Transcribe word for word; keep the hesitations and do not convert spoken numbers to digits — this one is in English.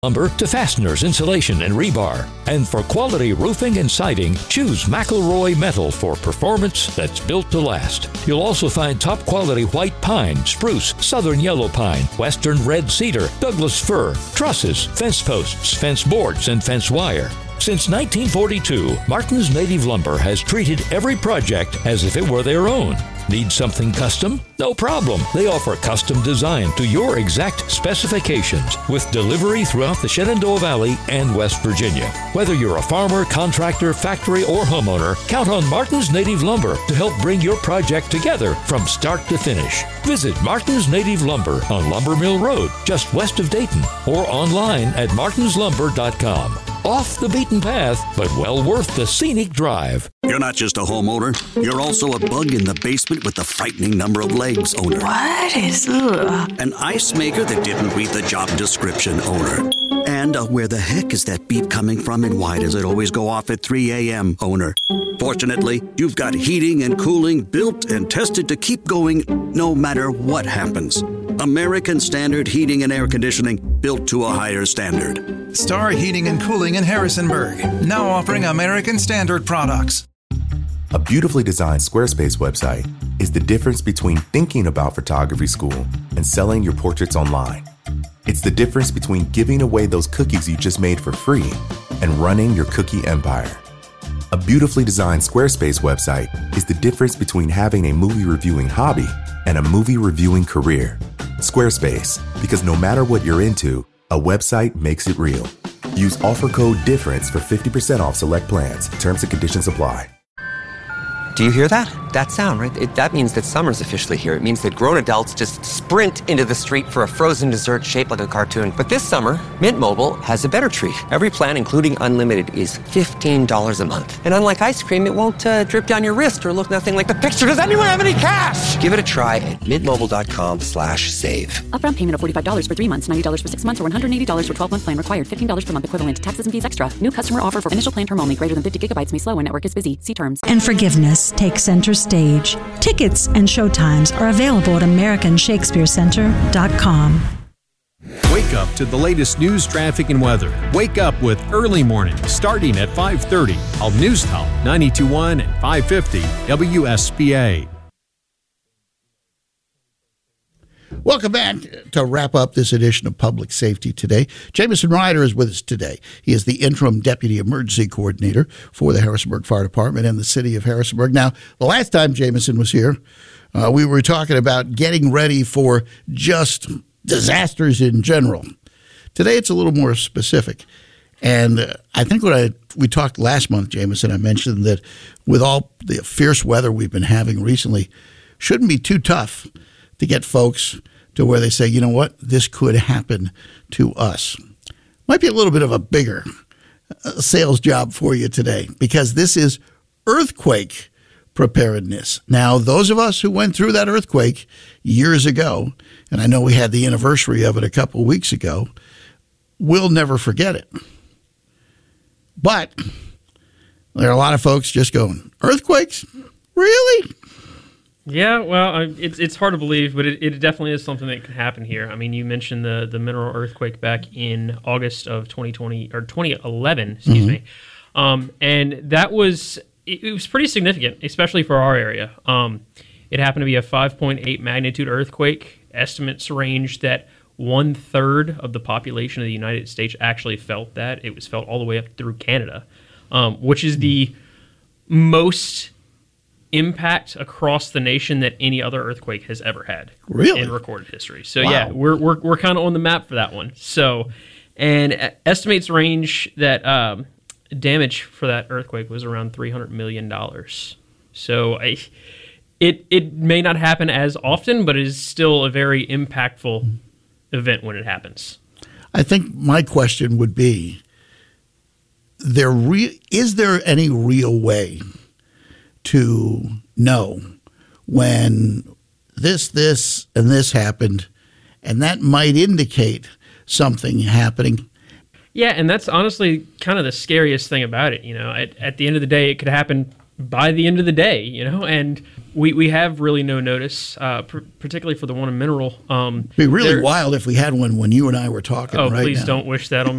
Lumber to fasteners, insulation, and rebar. And for quality roofing and siding, choose McElroy Metal for performance that's built to last. You'll also find top quality white pine, spruce, southern yellow pine, western red cedar, Douglas fir, trusses, fence posts, fence boards, and fence wire. Since nineteen forty-two, Martin's Native Lumber has treated every project as if it were their own. Need something custom? No problem. They offer custom design to your exact specifications with delivery throughout the Shenandoah Valley and West Virginia. Whether you're a farmer, contractor, factory, or homeowner, count on Martin's Native Lumber to help bring your project together from start to finish. Visit Martin's Native Lumber on Lumber Mill Road, just west of Dayton, or online at martins lumber dot com. Off the beaten path, but well worth the scenic drive. You're not just a homeowner. You're also a bug in the basement with the frightening number of legs owner. What is ugh? An ice maker that didn't read the job description owner. And a where the heck is that beep coming from and why does it always go off at three a.m. owner. Fortunately, you've got heating and cooling built and tested to keep going no matter what happens. American Standard Heating and Air Conditioning, built to a higher standard. Star Heating and Cooling in Harrisonburg, now offering American Standard products. A beautifully designed Squarespace website is the difference between thinking about photography school and selling your portraits online. It's the difference between giving away those cookies you just made for free and running your cookie empire. A beautifully designed Squarespace website is the difference between having a movie reviewing hobby and a movie reviewing career. Squarespace, because no matter what you're into, a website makes it real. Use offer code DIFFERENCE for fifty percent off select plans. Terms and conditions apply. Do you hear that? That sound, right? It, that means that summer's officially here. It means that grown adults just sprint into the street for a frozen dessert shaped like a cartoon. But this summer, Mint Mobile has a better treat. Every plan, including unlimited, is fifteen dollars a month. And unlike ice cream, it won't uh, drip down your wrist or look nothing like the picture. Does anyone have any cash? Give it a try at mintmobile.com slash save. Upfront payment of forty-five dollars for three months, ninety dollars for six months, or one hundred eighty dollars for twelve-month plan required. fifteen dollars per month equivalent. Taxes and fees extra. New customer offer for initial plan term only. Greater than fifty gigabytes may slow when network is busy. See terms. And forgiveness takes center stage. Tickets and showtimes are available at american shakespeare center dot com. Wake up to the latest news, traffic, and weather. Wake up with Early Morning starting at five thirty on News Talk ninety-two point one and five fifty W S P A. Welcome back to wrap up this edition of Public Safety Today. Jameson Ryder is with us today. He is the interim deputy emergency coordinator for the Harrisonburg Fire Department and the city of Harrisonburg. Now, the last time Jameson was here, uh, we were talking about getting ready for just disasters in general. Today, it's a little more specific. And uh, I think when I we talked last month, Jameson, I mentioned that with all the fierce weather we've been having recently, shouldn't be too tough to get folks to where they say, you know what, this could happen to us. Might be a little bit of a bigger uh, sales job for you today, because this is earthquake preparedness. Now, those of us who went through that earthquake years ago, and I know we had the anniversary of it a couple of weeks ago, will never forget it. But there are a lot of folks just going, earthquakes? Really? Yeah, well, it's it's hard to believe, but it, it definitely is something that can happen here. I mean, you mentioned the, the mineral earthquake back in August of twenty twenty or twenty eleven, excuse mm-hmm. me, um, and that was it, it was pretty significant, especially for our area. Um, it happened to be a five point eight magnitude earthquake. Estimates range that one third of the population of the United States actually felt that. It was felt all the way up through Canada, um, which is the most impact across the nation that any other earthquake has ever had really? in recorded history. So wow. yeah, we're we're we're kind of on the map for that one. So, and estimates range that um, damage for that earthquake was around three hundred million dollars. So I, it it may not happen as often, but it is still a very impactful event when it happens. I think my question would be: there re- is there any real way to know when this, this, and this happened, and that might indicate something happening? Yeah, and that's honestly kind of the scariest thing about it. You know, at, at the end of the day, it could happen by the end of the day, you know, and we, we have really no notice, uh, pr- particularly for the one in Mineral. Um, It'd be really wild if we had one when you and I were talking oh, right please now. don't wish that on me.